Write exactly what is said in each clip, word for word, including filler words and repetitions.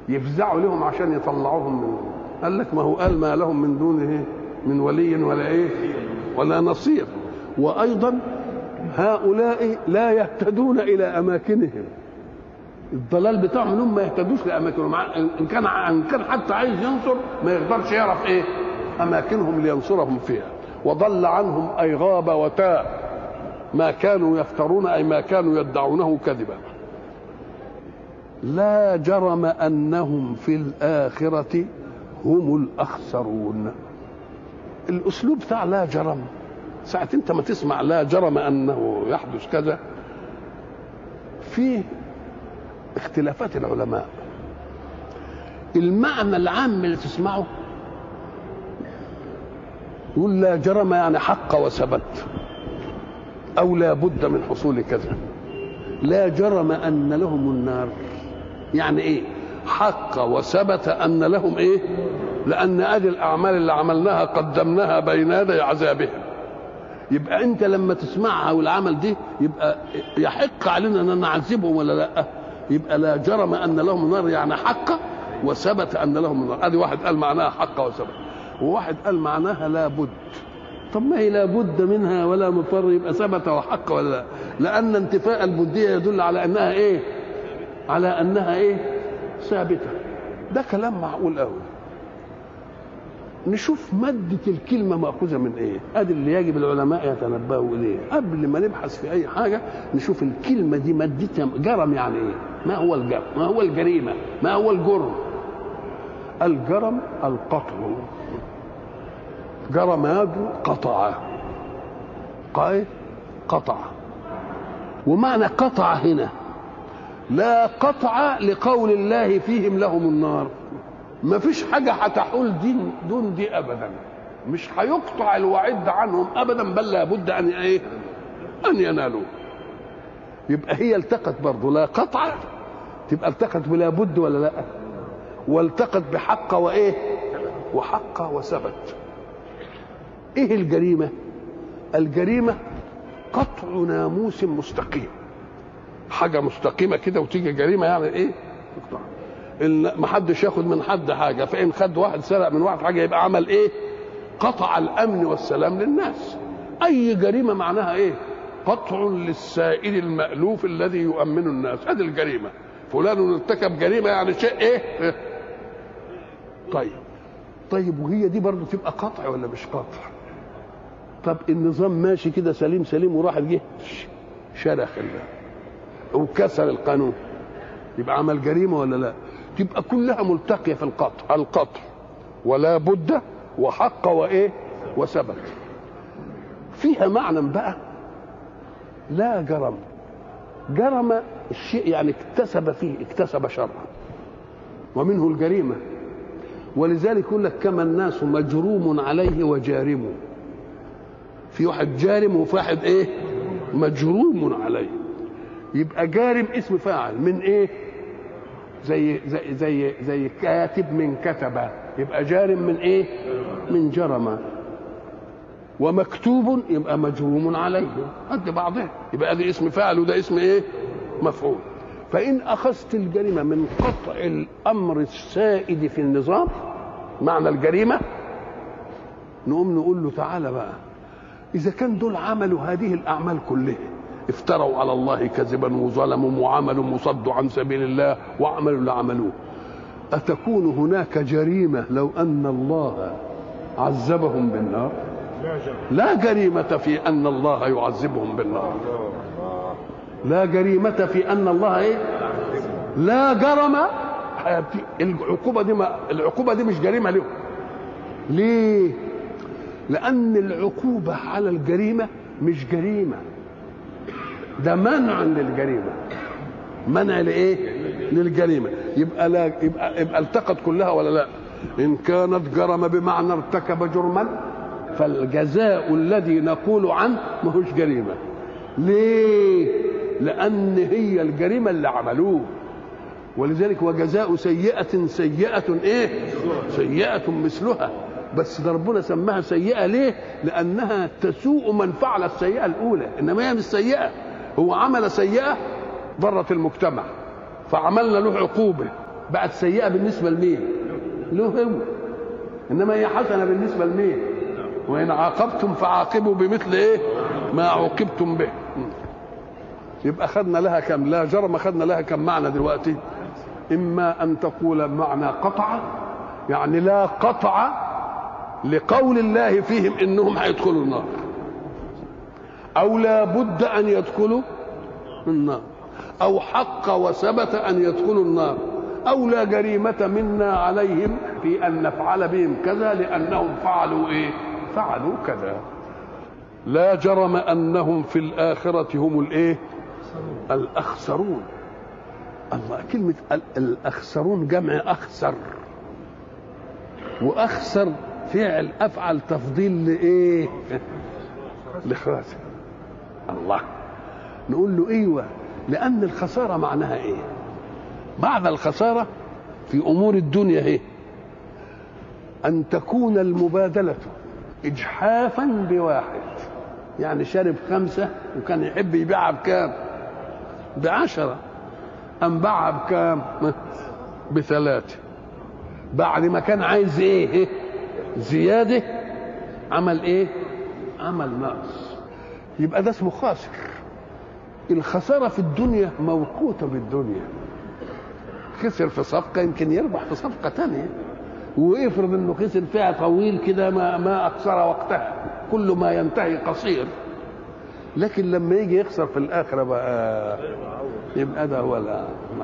يفزعوا لهم عشان يطلعوهم من. قال لك ما هو قال ما لهم من دونه من ولي ولا ايه ولا نصير. وايضا هؤلاء لا يهتدون الى اماكنهم، الضلال بتاعهم انهم ما يهتدوش لاماكنهم، ان كان ان كان حتى عايز ينصر ما يقدرش يعرف ايه اماكنهم لينصرهم فيها. وضل عنهم اي غاب وتاب ما كانوا يفترون اي ما كانوا يدعونه كذبا. لا جرم انهم في الاخره هم الاخسرون. الاسلوب بتاع لا جرم، ساعة انت ما تسمع لا جرم انه يحدث كذا، فيه اختلافات العلماء. المعنى العام اللي تسمعه يقول لا جرم يعني حق وثبت، او لا بد من حصول كذا. لا جرم ان لهم النار يعني ايه؟ حق وثبت ان لهم ايه؟ لان ادي الاعمال اللي عملناها قدمناها بين يدي عذابهم. يبقى انت لما تسمعها والعمل دي يبقى يحق علينا ان نعذبهم ولا لا؟ يبقى لا جرم ان لهم النار يعني حق وثبت ان لهم النار. ادي واحد قال معناها حق وثبت، وواحد قال معناها لا بد. طب ما هي لا بد منها ولا مضطر، يبقى ثبت وحق ولا لا؟ لان انتفاء البديه يدل على انها ايه؟ على انها ايه؟ ثابته. ده كلام معقول قوي. نشوف مادة الكلمة مأخوذة من إيه؟ أدي اللي يجب العلماء يتنبهوا إليه قبل ما نبحث في أي حاجة. نشوف الكلمة دي مادتها. جرم يعني إيه؟ ما هو الجرم؟ ما هو الجريمة؟ ما هو الجرم؟ الجرم القطع. جرماد قطع، قاي قطع. ومعنى قطع هنا لا قطع لقول الله فيهم لهم النار. ما فيش حاجة هتحول دين دون دي أبدا، مش هيقطع الوعد عنهم أبدا، بل لابد أن إيه؟ أن ينالوه. يبقى هي التقت برضه لا قطع، تبقى التقت بلا بد ولا لا؟ والتقت بحق وإيه؟ وحق وثبت. إيه الجريمة؟ الجريمة قطع ناموس مستقيم، حاجة مستقيمة كده وتيجي جريمة يعني إيه؟ تقطع. ما حدش ياخد من حد حاجه، فان خد واحد سرق من واحد حاجه يبقى عمل ايه؟ قطع الامن والسلام للناس. اي جريمه معناها ايه؟ قطع للسائل المألوف الذي يؤمن الناس. هذه الجريمه. فلان ارتكب جريمه يعني شيء ايه؟ طيب طيب وهي دي برضه تبقى قطع ولا مش قطع؟ طب النظام ماشي كده سليم سليم وراحت جه شرخ الله وكسر القانون، يبقى عمل جريمه ولا لا؟ تبقى كلها ملتقيه في القطع. القطع ولا بد وحق وايه؟ وثبت. فيها معنى بقى لا جرم. جرم الشيء يعني اكتسب فيه، اكتسب شرا، ومنه الجريمه. ولذلك يقول لك كما الناس مجروم عليه وجارم. في واحد جارم وفي واحد ايه؟ مجروم عليه. يبقى جارم اسم فاعل من ايه؟ زي زي زي زي كاتب من كتب، يبقى جارم من ايه؟ من جرم. ومكتوب يبقى مجروم عليه، قد بعضها، يبقى ده اسم فاعل وده اسم ايه؟ مفعول. فان اخذت الجريمه من قطع الامر السائد في النظام معنى الجريمه، نقوم نقول له تعالى بقى، اذا كان دول عملوا هذه الاعمال كلها، افتروا على الله كذبا وظلموا وعملوا مصدوا عن سبيل الله وعملوا اللي عملوه، أتكون هناك جريمة لو أن الله عذبهم بالنار؟ لا جريمة في أن الله يعذبهم بالنار. لا جريمة في أن الله إيه؟ لا جرم. العقوبة دي ما العقوبة دي مش جريمة لهم. ليه؟ لأن العقوبة على الجريمة مش جريمة، ده منع للجريمة. منع لايه؟ للجريمه. يبقى لا يبقى, يبقى التقت كلها ولا لا؟ ان كانت جرم بمعنى ارتكب جرما فالجزاء الذي نقول عنه ما هوش جريمه. ليه؟ لان هي الجريمه اللي عملوه. ولذلك وجزاء سيئه سيئه ايه؟ سيئه مثلها. بس ده ربنا سماها سيئه ليه؟ لانها تسوء من فعل السيئه الاولى، انما هي مش سيئه، هو عمل سيئه ضرت المجتمع فعملنا له عقوبه بقت سيئه بالنسبه لمين؟ له هو. انما هي حسنه بالنسبه لمين؟ وان عاقبتم فعاقبوا بمثل ايه ما عوقبتم به. يبقى خدنا لها كم؟ لا جرم خدنا لها كم معنى دلوقتي؟ اما ان تقول معنى قطع، يعني لا قطع لقول الله فيهم انهم هيدخلوا النار، او لا بد ان يدخلوا النار، او حق وثبت ان يدخلوا النار، او لا جريمه منا عليهم في ان نفعل بهم كذا لانهم فعلوا ايه؟ فعلوا كذا. لا جرم انهم في الاخره هم الايه؟ الاخسرون. الله، كلمه الاخسرون جمع اخسر، واخسر فعل افعل تفضيل لايه؟ لخاسر. الله، نقول له ايوه، لان الخساره معناها ايه؟ معنى الخساره في امور الدنيا هي ان تكون المبادله اجحافا بواحد، يعني شارب خمسه وكان يحب يبيعها بكام؟ بعشره، أم باعها بكام؟ بثلاثه. بعد ما كان عايز ايه؟ زياده، عمل ايه؟ عمل نقص. يبقى ده اسمه خاسر. الخساره في الدنيا موقوته بالدنيا، خسر في صفقه يمكن يربح في صفقه تانية، ويفرض انه خسر فيها طويل كده ما ما اقصر وقتها، كل ما ينتهي قصير. لكن لما يجي يخسر في الاخره بقى يبقى ده هو لا.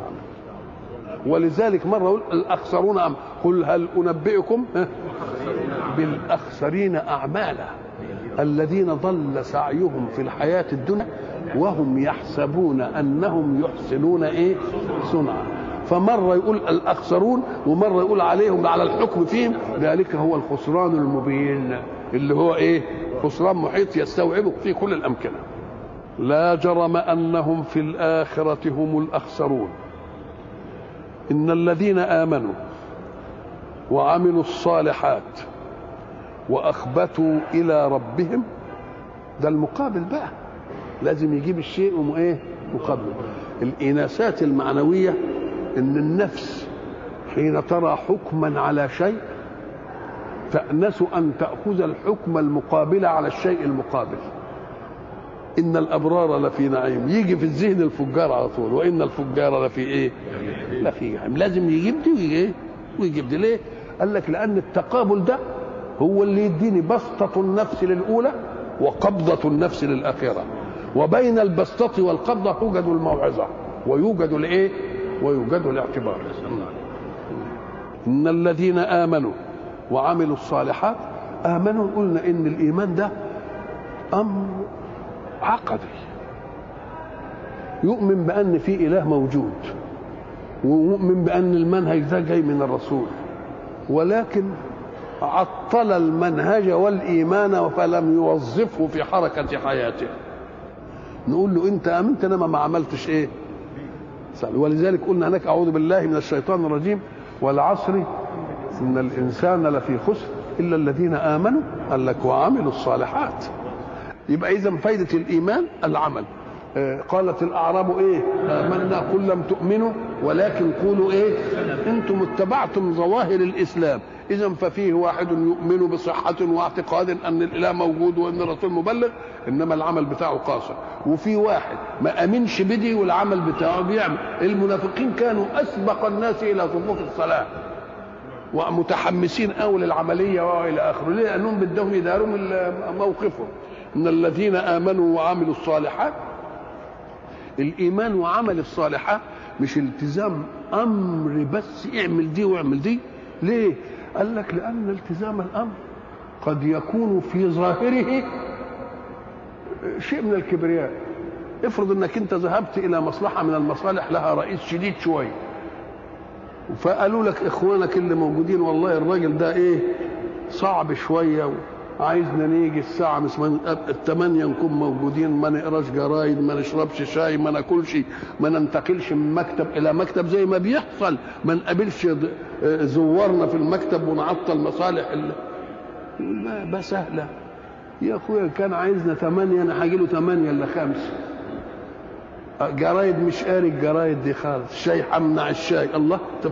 ولذلك مره يقول الاخسرون أم قل هل انبئكم بالاخسرين اعمالا الذين ضل سعيهم في الحياه الدنيا وهم يحسبون انهم يحسنون ايه؟ صنعا. فمره يقول الاخسرون ومره يقول عليهم على الحكم فيهم، ذلك هو الخسران المبين اللي هو ايه؟ خسران محيط يستوعبه في كل الامكنه. لا جرم انهم في الاخره هم الاخسرون. ان الذين امنوا وعملوا الصالحات واخبتوا الى ربهم، ده المقابل بقى، لازم يجيب الشيء وايه؟ مقابل. الاناسات المعنويه ان النفس حين ترى حكما على شيء تأنس ان تأخذ الحكم المقابل على الشيء المقابل. ان الابرار لفي نعيم، يجي في الذهن الفجار على طول، وان الفجار لفي ايه؟ لفي جحيم. لازم يجيب دي ويجي ايه؟ ويجيب دي. ليه؟ قال لك لان التقابل ده هو اللي يديني بسطة النفس للأولى وقبضة النفس للآخرة، وبين البسطة والقبضة توجد الموعظة ويوجد الايه؟ ويوجد الاعتبار. ان الذين آمنوا وعملوا الصالحات، آمنوا قلنا ان الإيمان ده أمر عقدي، يؤمن بأن في إله موجود ويؤمن بأن المنهج ده جاي من الرسول، ولكن عطل المنهج والإيمان فلم يوظفه في حركة حياته. نقول له أنت آمنت إنما ما عملتش إيه؟ ولذلك قلنا هناك أعوذ بالله من الشيطان الرجيم والعصر إن الإنسان لفي خسر إلا الذين آمنوا قال لك وعملوا الصالحات. يبقى إذن فايدة الإيمان العمل. آه قالت الأعراب إيه؟ آمنا قل لم تؤمنوا ولكن قولوا إيه؟ أنتم اتبعتم ظواهر الإسلام. إذن ففيه واحد يؤمن بصحة واعتقاد أن الإله موجود وأن الرسول مبلغ، إنما العمل بتاعه قاصر. وفي واحد ما أمنش بدي والعمل بتاعه بيعمل. المنافقين كانوا أسبق الناس إلى صفوف الصلاة ومتحمسين أول العملية وإلى آخره، ليه؟ لأنهم بدهم يداروا موقفهم. إن الذين آمنوا وعملوا الصالحات، الإيمان وعمل الصالحات مش التزام أمر بس اعمل دي واعمل دي. ليه؟ قال لك لأن التزام الأمر قد يكون في ظاهره شيء من الكبرياء. افرض انك انت ذهبت الى مصلحة من المصالح لها رئيس شديد شوية، فقالوا لك اخوانك اللي موجودين والله الراجل ده ايه صعب شوية عايزنا نيجي الساعة الثمانية نكون موجودين، ما نقراش جرايد، ما نشربش شاي، ما ناكلش، ما ننتقلش من مكتب إلى مكتب زي ما بيحصل، ما نقابلش زوارنا في المكتب ونعطل مصالح ال... لا بس سهلة يا أخويا، كان عايزنا ثمانية أنا هاجي له ثمانية إلا خمسة. جرايد مش قاري الجرايد دي خالص، شاي همنع الشاي. الله، طب